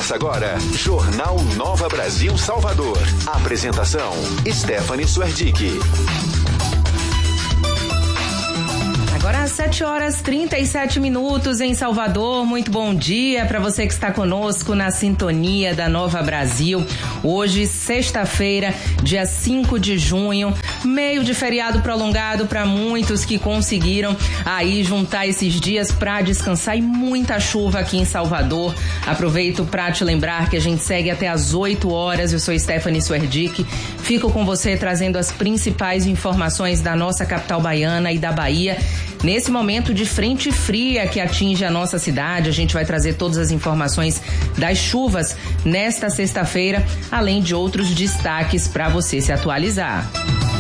Começa agora, Jornal Nova Brasil Salvador. Apresentação, Stephanie Suerdick. Agora às 7h37 em Salvador. Muito bom dia para você que está conosco na sintonia da Nova Brasil. Hoje, sexta-feira, dia 5 de junho, meio de feriado prolongado para muitos que conseguiram aí juntar esses dias para descansar e muita chuva aqui em Salvador. Aproveito para te lembrar que a gente segue até às 8 horas. Eu sou Stephanie Suerdick. Fico com você trazendo as principais informações da nossa capital baiana e da Bahia. Nesse momento de frente fria que atinge a nossa cidade, a gente vai trazer todas as informações das chuvas nesta sexta-feira, além de outros destaques para você se atualizar.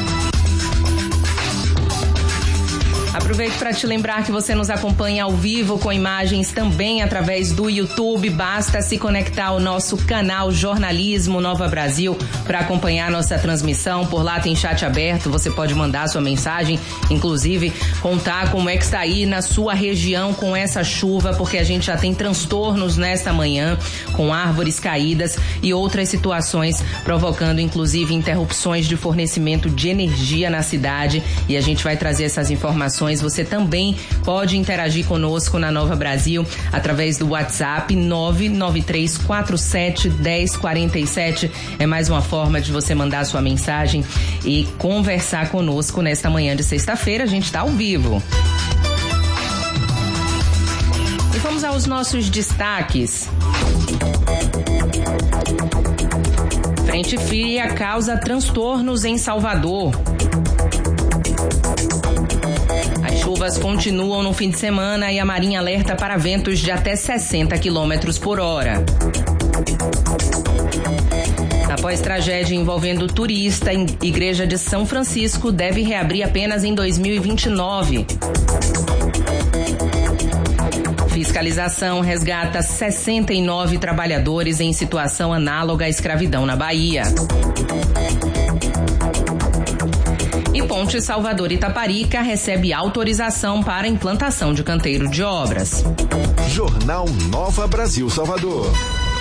Aproveito para te lembrar que você nos acompanha ao vivo com imagens também através do YouTube. Basta se conectar ao nosso canal Jornalismo Nova Brasil para acompanhar nossa transmissão. Por lá tem chat aberto, você pode mandar sua mensagem, inclusive contar como é que está aí na sua região com essa chuva, porque a gente já tem transtornos nesta manhã com árvores caídas e outras situações provocando inclusive interrupções de fornecimento de energia na cidade, e a gente vai trazer essas informações. Você também pode interagir conosco na Nova Brasil através do WhatsApp 993471047. É mais uma forma de você mandar sua mensagem e conversar conosco nesta manhã de sexta-feira. A gente está ao vivo. E vamos aos nossos destaques. Frente fria causa transtornos em Salvador. As chuvas continuam no fim de semana e a Marinha alerta para ventos de até 60 km por hora. Após tragédia envolvendo turista, a Igreja de São Francisco deve reabrir apenas em 2029. Fiscalização resgata 69 trabalhadores em situação análoga à escravidão na Bahia. E Ponte Salvador Itaparica recebe autorização para a implantação de canteiro de obras. Jornal Nova Brasil Salvador.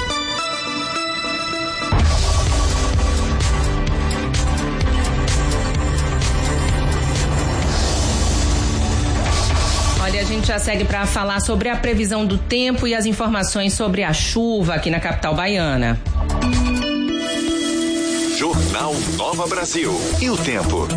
Olha, a gente já segue para falar sobre a previsão do tempo e as informações sobre a chuva aqui na capital baiana. Jornal Nova Brasil. E o tempo?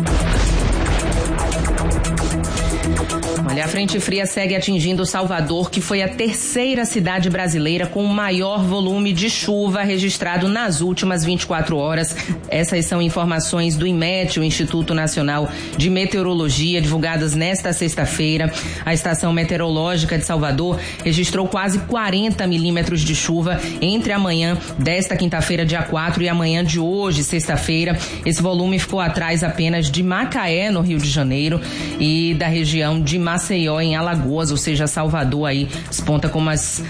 Olha, a frente fria segue atingindo Salvador, que foi a terceira cidade brasileira com o maior volume de chuva registrado nas últimas 24 horas. Essas são informações do IMET, o Instituto Nacional de Meteorologia, divulgadas nesta sexta-feira. A Estação Meteorológica de Salvador registrou quase 40 milímetros de chuva entre a manhã desta quinta-feira, dia 4, e a manhã de hoje, sexta-feira. Esse volume ficou atrás apenas de Macaé, no Rio de Janeiro, e da região de Maceió, em Alagoas, ou seja, Salvador aí desponta como as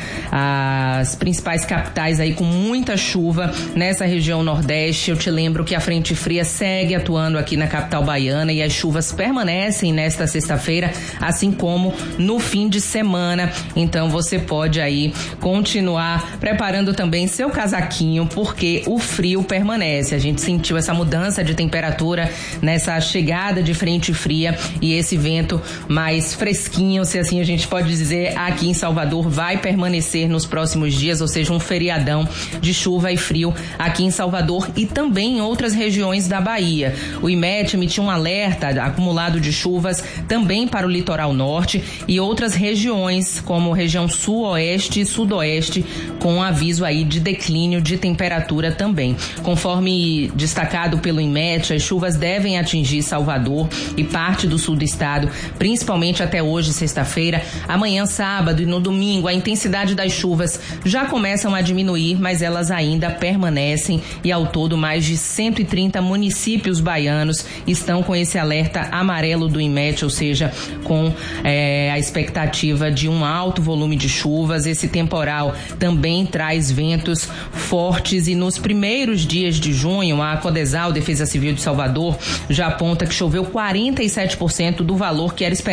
principais capitais aí com muita chuva nessa região nordeste. Eu te lembro que a frente fria segue atuando aqui na capital baiana e as chuvas permanecem nesta sexta-feira, assim como no fim de semana. Então você pode aí continuar preparando também seu casaquinho, porque o frio permanece. A gente sentiu essa mudança de temperatura nessa chegada de frente fria e esse vento mais fresquinho, se assim a gente pode dizer, aqui em Salvador vai permanecer nos próximos dias, ou seja, um feriadão de chuva e frio aqui em Salvador e também em outras regiões da Bahia. O IMET emitiu um alerta acumulado de chuvas também para o litoral norte e outras regiões, como região sul-oeste e sudoeste, com aviso aí de declínio de temperatura também. Conforme destacado pelo IMET, as chuvas devem atingir Salvador e parte do sul do estado, principalmente até hoje, sexta-feira. Amanhã, sábado e no domingo, a intensidade das chuvas já começam a diminuir, mas elas ainda permanecem e ao todo mais de 130 municípios baianos estão com esse alerta amarelo do IMET, ou seja, com a expectativa de um alto volume de chuvas. Esse temporal também traz ventos fortes e nos primeiros dias de junho, a Codesal, Defesa Civil de Salvador, já aponta que choveu 47% do valor que era esperado para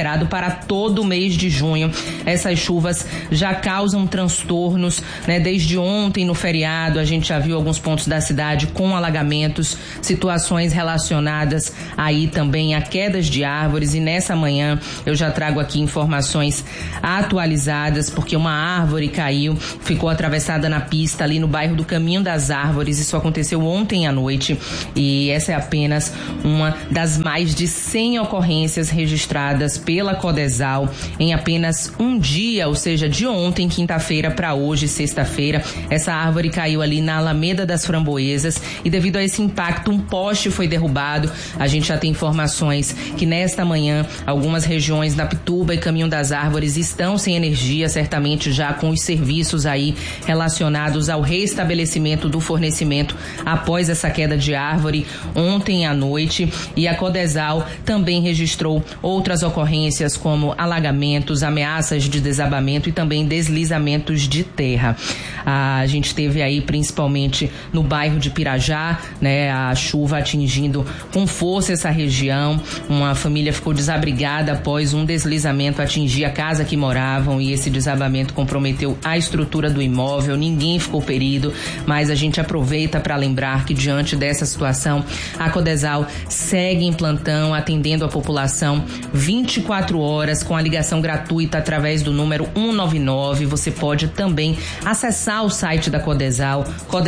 para todo o mês de junho. Essas chuvas já causam transtornos, né? Desde ontem no feriado a gente já viu alguns pontos da cidade com alagamentos, situações relacionadas aí também a quedas de árvores, e nessa manhã eu já trago aqui informações atualizadas, porque uma árvore caiu, ficou atravessada na pista ali no bairro do Caminho das Árvores. Isso aconteceu ontem à noite e essa é apenas uma das mais de 100 ocorrências registradas pela Codesal em apenas um dia, ou seja, de ontem, quinta-feira, para hoje, sexta-feira. Essa árvore caiu ali na Alameda das Framboesas e devido a esse impacto um poste foi derrubado. A gente já tem informações que nesta manhã algumas regiões da Pituba e Caminho das Árvores estão sem energia, certamente já com os serviços aí relacionados ao restabelecimento do fornecimento após essa queda de árvore ontem à noite. E a Codesal também registrou outras ocorrências como alagamentos, ameaças de desabamento e também deslizamentos de terra. A gente teve aí principalmente no bairro de Pirajá, né, a chuva atingindo com força essa região. Uma família ficou desabrigada após um deslizamento atingir a casa que moravam e esse desabamento comprometeu a estrutura do imóvel. Ninguém ficou ferido, mas a gente aproveita para lembrar que diante dessa situação a Codesal segue em plantão atendendo a população 24 horas com a ligação gratuita através do número 199. Você pode também acessar o site da Codesal,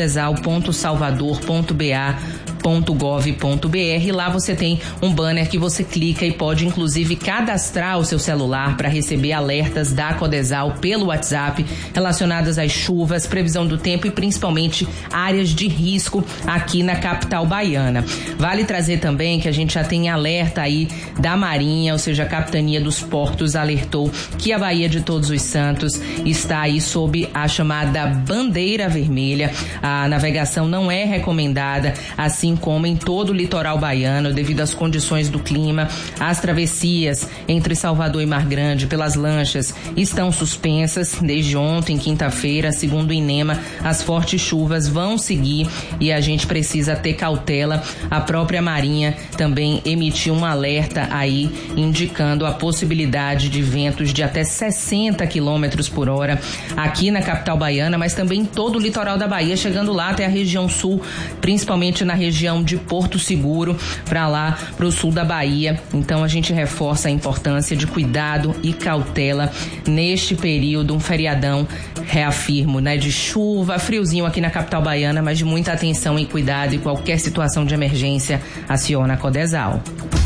codesal.salvador.ba.gov.br. Lá você tem um banner que você clica e pode inclusive cadastrar o seu celular para receber alertas da Codesal pelo WhatsApp relacionadas às chuvas, previsão do tempo e principalmente áreas de risco aqui na capital baiana. Vale trazer também que a gente já tem alerta aí da Marinha, ou seja, a Capitania dos Portos alertou que a Baía de Todos os Santos está aí sob a chamada bandeira vermelha. A navegação não é recomendada, assim como em todo o litoral baiano, devido às condições do clima. As travessias entre Salvador e Mar Grande pelas lanchas estão suspensas desde ontem, quinta-feira. Segundo o INEMA, as fortes chuvas vão seguir e a gente precisa ter cautela. A própria Marinha também emitiu um alerta aí, indicando a possibilidade de ventos de até 60 quilômetros por hora aqui na capital baiana, mas também em todo o litoral da Bahia, chegando lá até a região sul, principalmente na região de Porto Seguro, para lá, para o sul da Bahia. Então a gente reforça a importância de cuidado e cautela neste período, um feriadão, reafirmo, né, de chuva, friozinho aqui na capital baiana, mas de muita atenção e cuidado, e qualquer situação de emergência, aciona a Codesal.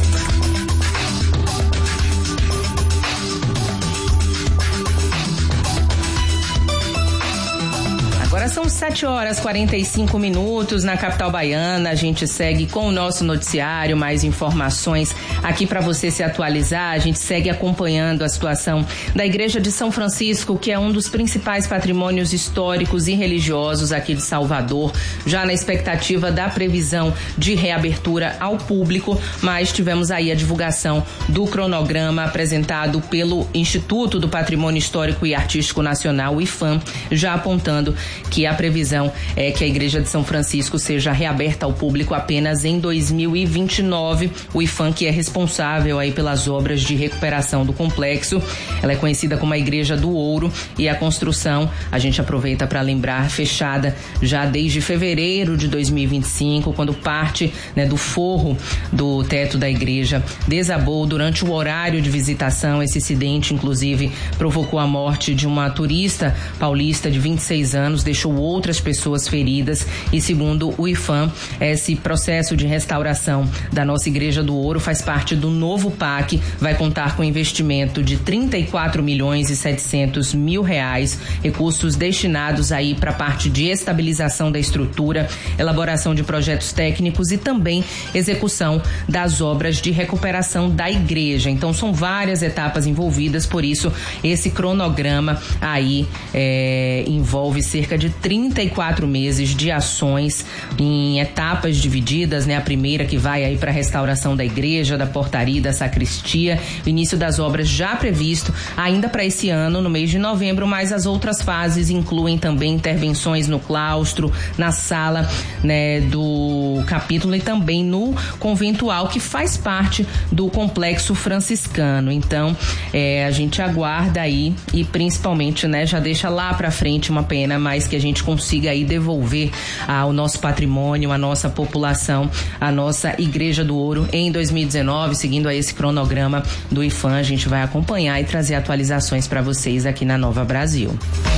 Agora são 7h45 na capital baiana. A gente segue com o nosso noticiário, mais informações aqui para você se atualizar. A gente segue acompanhando a situação da Igreja de São Francisco, que é um dos principais patrimônios históricos e religiosos aqui de Salvador, já na expectativa da previsão de reabertura ao público, mas tivemos aí a divulgação do cronograma apresentado pelo Instituto do Patrimônio Histórico e Artístico Nacional, o IPHAN, já apontando que a previsão é que a Igreja de São Francisco seja reaberta ao público apenas em 2029. O IPHAN, que é responsável aí pelas obras de recuperação do complexo, ela é conhecida como a Igreja do Ouro, e a construção, a gente aproveita para lembrar, fechada já desde fevereiro de 2025, quando parte, né, do forro do teto da igreja desabou durante o horário de visitação. Esse incidente, inclusive, provocou a morte de uma turista paulista de 26 anos, deixou outras pessoas feridas, e segundo o IPHAN, esse processo de restauração da nossa Igreja do Ouro faz parte do novo PAC, vai contar com investimento de 34.700.000 reais, recursos destinados aí para a parte de estabilização da estrutura, elaboração de projetos técnicos e também execução das obras de recuperação da igreja. Então são várias etapas envolvidas, por isso esse cronograma aí envolve cerca de 34 meses de ações em etapas divididas, né? A primeira que vai aí para a restauração da igreja, da portaria, da sacristia, o início das obras já previsto ainda para esse ano, no mês de novembro, mas as outras fases incluem também intervenções no claustro, na sala, né, do capítulo e também no conventual, que faz parte do complexo franciscano. Então, a gente aguarda aí e principalmente, né, já deixa lá para frente uma pena, mas que a gente consiga aí devolver ao nosso patrimônio, a nossa população, a nossa Igreja do Ouro em 2019, seguindo a esse cronograma do IPHAN. A gente vai acompanhar e trazer atualizações para vocês aqui na Nova Brasil.